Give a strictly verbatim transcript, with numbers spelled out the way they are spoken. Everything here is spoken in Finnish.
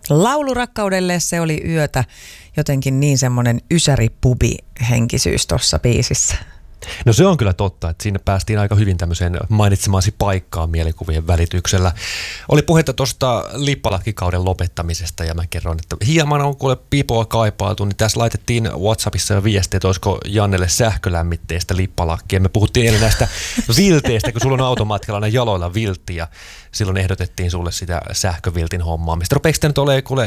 laulurakkaudelle, se oli yötä. Jotenkin niin semmoinen ysäri-pubi-henkisyys tuossa biisissä. No se on kyllä totta, että siinä päästiin aika hyvin tämmöiseen mainitsemaasi paikkaan mielikuvien välityksellä. Oli puhetta tuosta lippalakkikauden lopettamisesta ja mä kerron, että hieman on kuule pipoa kaipailtu, niin tässä laitettiin WhatsAppissa jo viestiä, että olisiko Jannelle sähkölämmitteistä lippalakkia. Me puhuttiin eilen näistä vilteistä, kun sulla on automatkalla jaloilla viltti ja silloin ehdotettiin sulle sitä sähköviltin hommaamista. Rupeeko te nyt olemaan kuule